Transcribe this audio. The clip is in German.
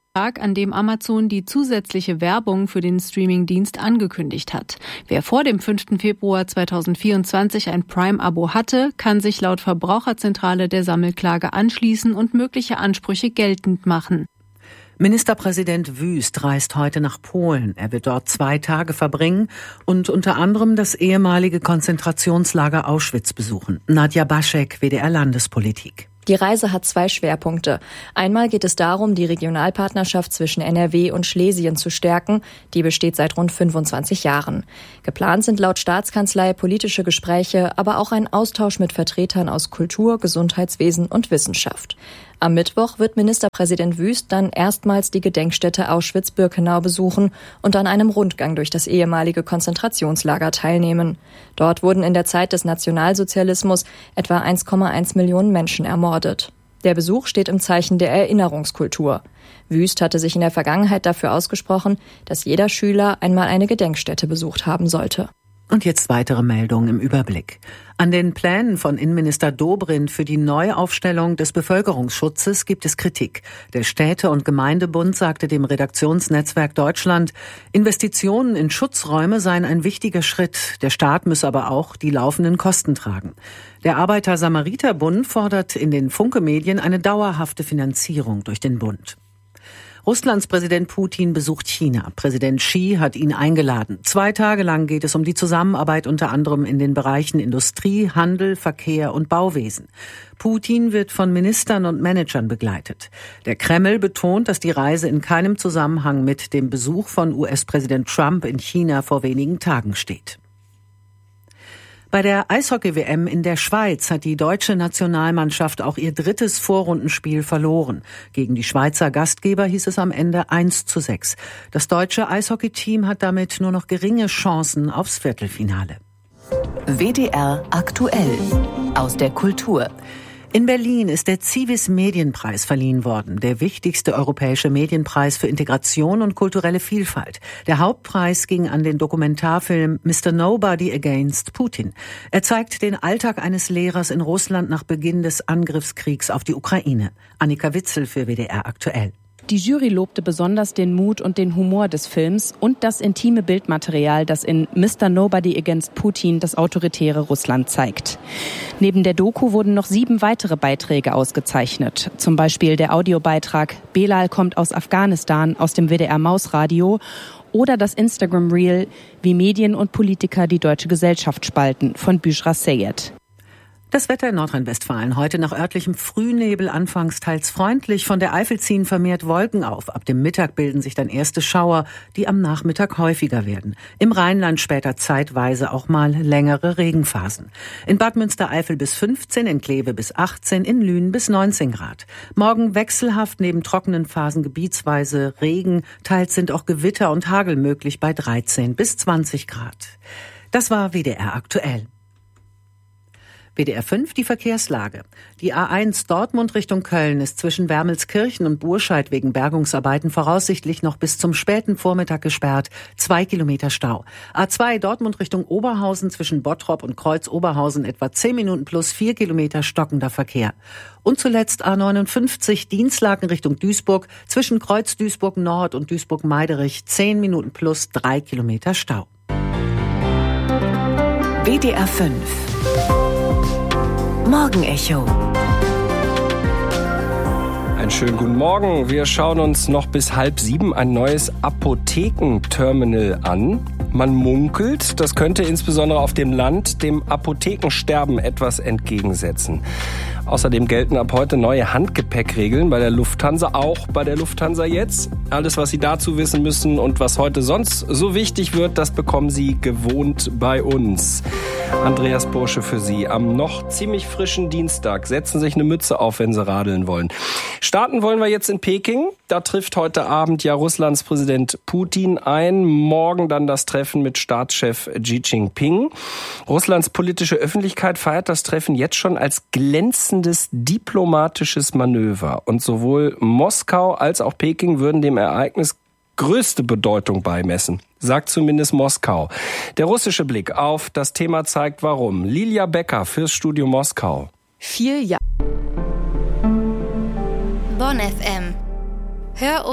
Tag, an dem Amazon die zusätzliche Werbung für den Streamingdienst angekündigt hat. Wer vor dem 5. Februar 2024 ein Prime-Abo hatte, kann sich laut Verbraucherzentrale der Sammelklage anschließen und mögliche Ansprüche geltend machen. Ministerpräsident Wüst reist heute nach Polen. Er wird dort 2 Tage verbringen und unter anderem das ehemalige Konzentrationslager Auschwitz besuchen. Nadja Baschek, WDR Landespolitik. Die Reise hat 2 Schwerpunkte. Einmal geht es darum, die Regionalpartnerschaft zwischen NRW und Schlesien zu stärken. Die besteht seit rund 25 Jahren. Geplant sind laut Staatskanzlei politische Gespräche, aber auch ein Austausch mit Vertretern aus Kultur, Gesundheitswesen und Wissenschaft. Am Mittwoch wird Ministerpräsident Wüst dann erstmals die Gedenkstätte Auschwitz-Birkenau besuchen und an einem Rundgang durch das ehemalige Konzentrationslager teilnehmen. Dort wurden in der Zeit des Nationalsozialismus etwa 1,1 Millionen Menschen ermordet. Der Besuch steht im Zeichen der Erinnerungskultur. Wüst hatte sich in der Vergangenheit dafür ausgesprochen, dass jeder Schüler einmal eine Gedenkstätte besucht haben sollte. Und jetzt weitere Meldungen im Überblick. An den Plänen von Innenminister Dobrindt für die Neuaufstellung des Bevölkerungsschutzes gibt es Kritik. Der Städte- und Gemeindebund sagte dem Redaktionsnetzwerk Deutschland, Investitionen in Schutzräume seien ein wichtiger Schritt. Der Staat müsse aber auch die laufenden Kosten tragen. Der Arbeiter-Samariter-Bund fordert in den Funke-Medien eine dauerhafte Finanzierung durch den Bund. Russlands Präsident Putin besucht China. Präsident Xi hat ihn eingeladen. 2 Tage lang geht es um die Zusammenarbeit unter anderem in den Bereichen Industrie, Handel, Verkehr und Bauwesen. Putin wird von Ministern und Managern begleitet. Der Kreml betont, dass die Reise in keinem Zusammenhang mit dem Besuch von US-Präsident Trump in China vor wenigen Tagen steht. Bei der Eishockey-WM in der Schweiz hat die deutsche Nationalmannschaft auch ihr 3. Vorrundenspiel verloren. Gegen die Schweizer Gastgeber hieß es am Ende 1:6. Das deutsche Eishockey-Team hat damit nur noch geringe Chancen aufs Viertelfinale. WDR aktuell aus der Kultur. In Berlin ist der Civis Medienpreis verliehen worden, der wichtigste europäische Medienpreis für Integration und kulturelle Vielfalt. Der Hauptpreis ging an den Dokumentarfilm Mr. Nobody Against Putin. Er zeigt den Alltag eines Lehrers in Russland nach Beginn des Angriffskriegs auf die Ukraine. Annika Witzel für WDR aktuell. Die Jury lobte besonders den Mut und den Humor des Films und das intime Bildmaterial, das in Mr. Nobody Against Putin das autoritäre Russland zeigt. Neben der Doku wurden noch 7 weitere Beiträge ausgezeichnet. Zum Beispiel der Audiobeitrag Belal kommt aus Afghanistan aus dem WDR Mausradio oder das Instagram-Reel Wie Medien und Politiker die deutsche Gesellschaft spalten von Büschra Seyed. Das Wetter in Nordrhein-Westfalen. Heute nach örtlichem Frühnebel, anfangs teils freundlich. Von der Eifel ziehen vermehrt Wolken auf. Ab dem Mittag bilden sich dann erste Schauer, die am Nachmittag häufiger werden. Im Rheinland später zeitweise auch mal längere Regenphasen. In Bad Münstereifel bis 15, in Kleve bis 18, in Lünen bis 19 Grad. Morgen wechselhaft, neben trockenen Phasen gebietsweise Regen. Teils sind auch Gewitter und Hagel möglich bei 13 bis 20 Grad. Das war WDR aktuell. WDR 5, die Verkehrslage. Die A1 Dortmund Richtung Köln ist zwischen Wermelskirchen und Burscheid wegen Bergungsarbeiten voraussichtlich noch bis zum späten Vormittag gesperrt. 2 Kilometer Stau. A2 Dortmund Richtung Oberhausen zwischen Bottrop und Kreuz-Oberhausen etwa 10 Minuten plus 4 Kilometer stockender Verkehr. Und zuletzt A59 Dienstlaken Richtung Duisburg zwischen Kreuz Duisburg Nord und Duisburg Meiderich 10 Minuten plus 3 Kilometer Stau. WDR 5 Morgenecho. Einen schönen guten Morgen. Wir schauen uns noch bis 6:30 ein neues Apothekenterminal an. Man munkelt, das könnte insbesondere auf dem Land dem Apothekensterben etwas entgegensetzen. Außerdem gelten ab heute neue Handgepäckregeln bei der Lufthansa, auch bei der Lufthansa jetzt. Alles, was Sie dazu wissen müssen und was heute sonst so wichtig wird, das bekommen Sie gewohnt bei uns. Andreas Bursche für Sie am noch ziemlich frischen Dienstag. Setzen sich eine Mütze auf, wenn Sie radeln wollen. Starten wollen wir jetzt in Peking. Da trifft heute Abend ja Russlands Präsident Putin ein. Morgen dann das Treffen mit Staatschef Xi Jinping. Russlands politische Öffentlichkeit feiert das Treffen jetzt schon als glänzendes diplomatisches Manöver. Und sowohl Moskau als auch Peking würden dem Ereignis größte Bedeutung beimessen, sagt zumindest Moskau. Der russische Blick auf das Thema zeigt warum. Lilia Becker fürs Studio Moskau. 4 Jahre. Bonn FM. Hör